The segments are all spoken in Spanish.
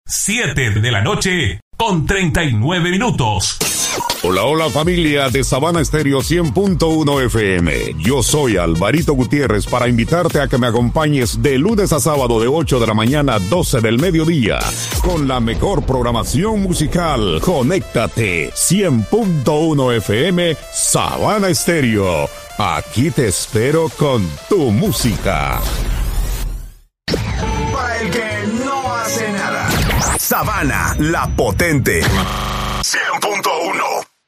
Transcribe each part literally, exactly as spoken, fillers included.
siete de la noche con treinta y nueve minutos. Hola, hola familia de Sabana Estéreo cien punto uno F M. Yo soy Alvarito Gutiérrez para invitarte a que me acompañes de lunes a sábado de ocho de la mañana a doce del mediodía con la mejor programación musical. Conéctate cien punto uno F M Sabana Estéreo. Aquí te espero con tu música. Para el que no hace nada. Sabana, la potente. cien punto uno.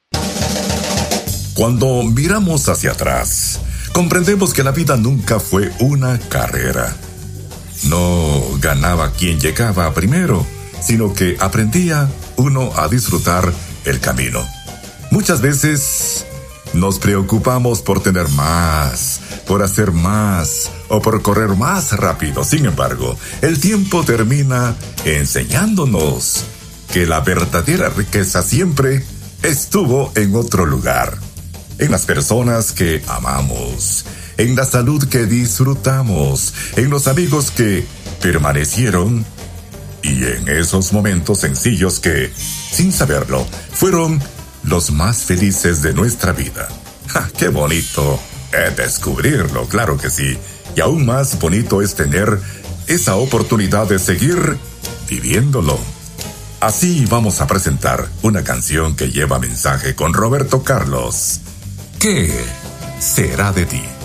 Cuando miramos hacia atrás, comprendemos que la vida nunca fue una carrera. No ganaba quien llegaba primero, sino que aprendía uno a disfrutar el camino. Muchas veces nos preocupamos por tener más, por hacer más o por correr más rápido. Sin embargo, el tiempo termina enseñándonos que la verdadera riqueza siempre estuvo en otro lugar. En las personas que amamos, en la salud que disfrutamos, en los amigos que permanecieron y en esos momentos sencillos que, sin saberlo, fueron los más felices de nuestra vida. ¡Ja, qué bonito es descubrirlo! Claro que sí. Y aún más bonito es tener esa oportunidad de seguir viviéndolo. Así vamos a presentar una canción que lleva mensaje con Roberto Carlos. ¿Qué será de ti?